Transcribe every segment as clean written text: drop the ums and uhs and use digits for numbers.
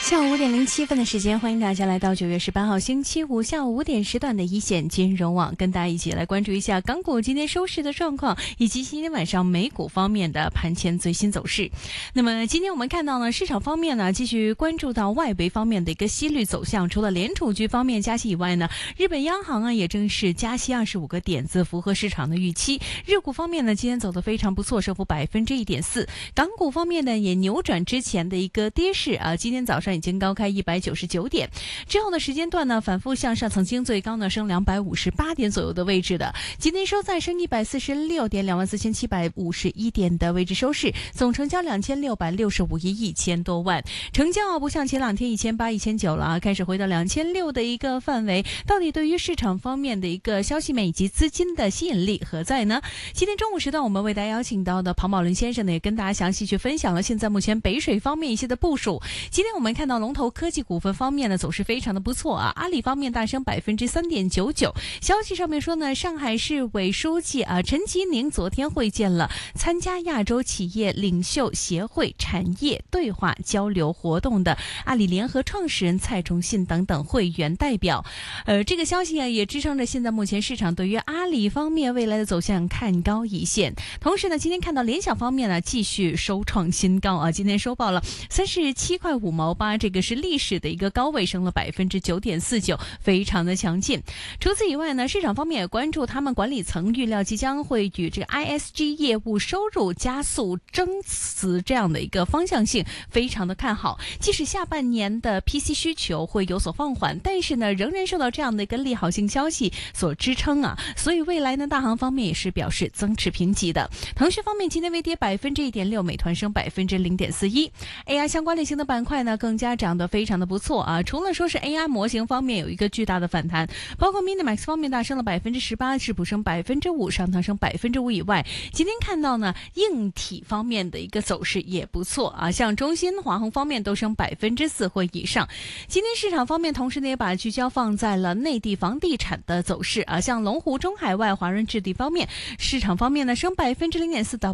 下午5:07的时间，欢迎大家来到9月18号星期五下午5点时段的一线金融网，跟大家一起来关注一下港股今天收市的状况，以及今天晚上美股方面的盘前最新走势。那么今天我们看到呢，市场方面呢继续关注到外围方面的一个息率走向，除了联储局方面加息以外呢，日本央行啊也正式加息25个点子，符合市场的预期。日股方面呢今天走得非常不错，收复1.4%。港股方面呢也扭转之前的一个跌势啊，今天早上已经高开199点，之后的时间段呢反复向上，曾经最高呢升258点左右的位置的，今天收在升146点，24,751点的位置收市，总成交2665亿1000多万，成交啊不像前两天1800、1900了啊，开始回到2600的一个范围，到底对于市场方面的一个消息面以及资金的吸引力何在呢？今天中午时段我们为大家邀请到的庞宝伦先生呢，也跟大家详细去分享了现在目前北水方面一些的部署。今天我们看到龙头科技股份方面呢走势非常的不错啊，阿里方面大升3.99%。消息上面说呢，上海市委书记陈吉宁昨天会见了参加亚洲企业领袖协会产业对话交流活动的阿里联合创始人蔡崇信等等会员代表。这个消息啊也支撑着现在目前市场对于阿里方面未来的走向看高一线。同时呢，今天看到联想方面呢继续收创新高啊，今天收报了37.5毛8，这个是历史的一个高位，升了9.49%，非常的强劲。除此以外呢，市场方面也关注他们管理层预料即将会与这个 ISG 业务收入加速增持这样的一个方向性，非常的看好。即使下半年的 PC 需求会有所放缓，但是呢仍然受到这样的一个利好性消息所支撑啊，所以未来呢大行方面也是表示增持评级的。腾讯方面今天微跌1.6%，美团升0.41%。AI 相关类型的板块呢更加涨得非常的不错啊，除了说是 AI 模型方面有一个巨大的反弹，包括 Minimax 方面大升了18%，智普升5%，上汤升5%以外，今天看到呢硬体方面的一个走势也不错啊，像中芯、华虹方面都升4%或以上。今天市场方面同时呢也把聚焦放在了内地房地产的走势啊，像龙湖、中海外、华润置地方面，市场方面呢升0.4%到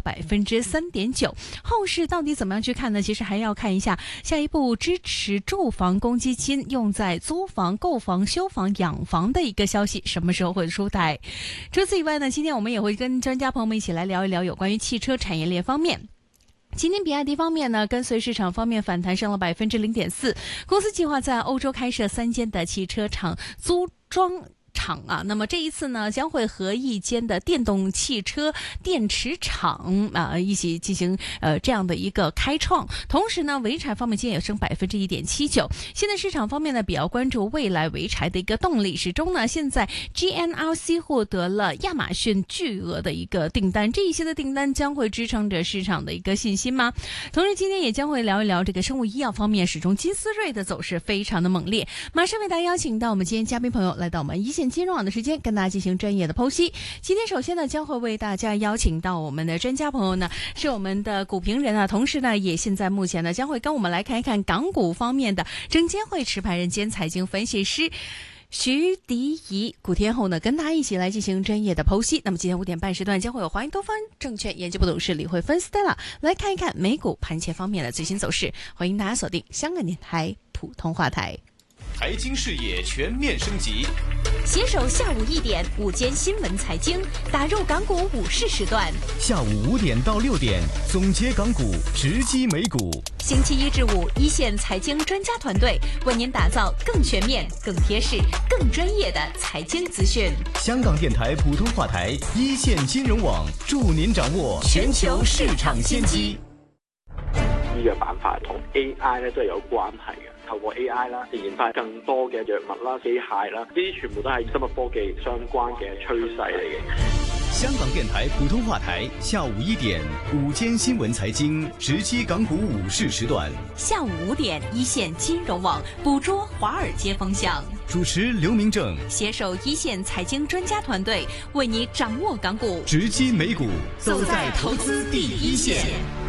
3.9%。后市到底怎么样去看呢？其实还要看一下下一步支持住房公积金用在租房、购房、修房、养房的一个消息什么时候会出台。除此以外呢，今天我们也会跟专家朋友们一起来聊一聊有关于汽车产业链方面。今天比亚迪方面呢，跟随市场方面反弹升了0.4%，公司计划在欧洲开设3间的汽车厂租装厂啊，那么这一次呢，将会和一间的电动汽车电池厂一起进行这样的一个开创。同时呢，潍柴方面今天也升1.79%。现在市场方面呢，比较关注未来潍柴的一个动力。始终呢，现在 GNRC 获得了亚马逊巨额的一个订单，这一些的订单将会支撑着市场的一个信心吗？同时，今天也将会聊一聊这个生物医药方面，始终金斯瑞的走势非常的猛烈。马上为大家邀请到我们今天嘉宾朋友来到我们一线金融网的时间，跟大家进行专业的剖析。今天首先呢，将会为大家邀请到我们的专家朋友呢，是我们的股评人啊，同时呢，也现在目前呢，将会跟我们来看一看港股方面的证监会持牌人兼财经分析师徐迪仪古天后呢，跟大家一起来进行专业的剖析。那么今天5点半时段将会有华盈东方证券研究部董事李慧芬 Stella 来看一看美股盘前方面的最新走势。欢迎大家锁定香港电台普通话台。 财经视野全面升级， 携手下午1点午间新闻财经，打入港股午市时段。 下午5点到6点，总结港股，直击美股。 星期1至5，一线财经专家团队为您打造更全面、更贴市、更专业的财经资讯。 香港电台普通话台，一线金融网，助您掌握全球市场先機。 醫藥板塊同 AI 咧都係有關係嘅，透過 AI 啦，研發更多嘅藥物啦、機械啦，呢啲全部都係生物科技相關嘅趨勢嚟嘅。 香港電台普通話台，下午1點午間新聞財經，直擊港股午市時段。 下午5點，一線金融網捕捉華爾街風向。 主持劉明正， 攜手一線財經專家團隊，為你掌握港股， 直擊美股，走在投資第一線。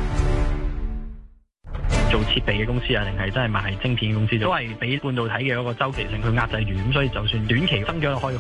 做設備嘅公司啊，定係真係賣晶片公司，都係俾半導體嘅嗰個周期性去壓制住，咁所以就算短期增長可以